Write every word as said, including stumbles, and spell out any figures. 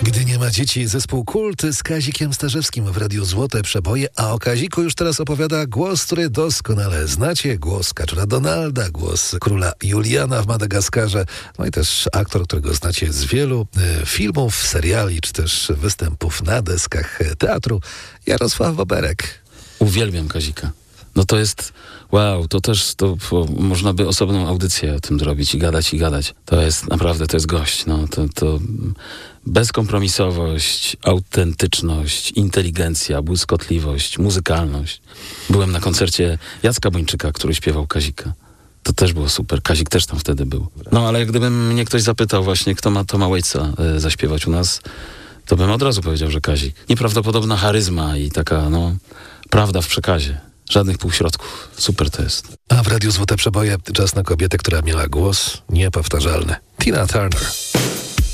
Gdy nie ma dzieci, zespół Kult z Kazikiem Starzewskim w Radiu Złote Przeboje, a o Kaziku już teraz opowiada głos, który doskonale znacie, głos Kaczora Donalda, głos króla Juliana w Madagaskarze, no i też aktor, którego znacie z wielu e, filmów, seriali, czy też występów na deskach teatru, Jarosław Boberek. Uwielbiam Kazika. No to jest, wow, to też, to, to można by osobną audycję o tym zrobić i gadać, i gadać. To jest, naprawdę, to jest gość, no, to, to bezkompromisowość, autentyczność, inteligencja, błyskotliwość, muzykalność. Byłem na koncercie Jacka Bończyka, który śpiewał Kazika. To też było super, Kazik też tam wtedy był. No, ale gdyby mnie ktoś zapytał właśnie, kto ma Toma Waitsa y, zaśpiewać u nas, to bym od razu powiedział, że Kazik. Nieprawdopodobna charyzma i taka, no, prawda w przekazie. Żadnych półśrodków. Super to jest. A w Radiu Złote Przeboje czas na kobietę, która miała głos niepowtarzalny. Tina Turner.